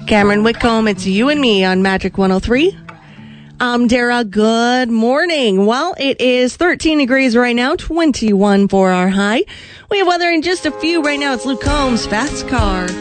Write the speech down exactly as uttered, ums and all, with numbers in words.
Cameron Whitcomb, it's you and me on Magic one oh three. I'm Dara. Good morning. Well, it is thirteen degrees right now, twenty-one for our high. We have weather in just a few right now. It's Luke Combs' Fast Car.